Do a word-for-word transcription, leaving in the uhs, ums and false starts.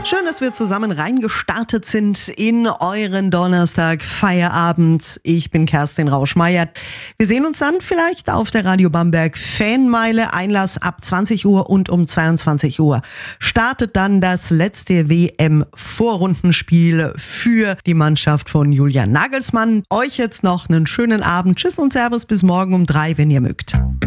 Schön, dass wir zusammen reingestartet sind in euren Donnerstag Feierabend. Ich bin Kerstin Rauschmeier. Wir sehen uns dann vielleicht auf der Radio Bamberg Fanmeile. Einlass ab zwanzig Uhr und um zweiundzwanzig Uhr startet dann das letzte W M-Vorrundenspiel für die Mannschaft von Julian Nagelsmann. Euch jetzt noch einen schönen Abend. Tschüss und Servus bis morgen um drei, wenn ihr mögt.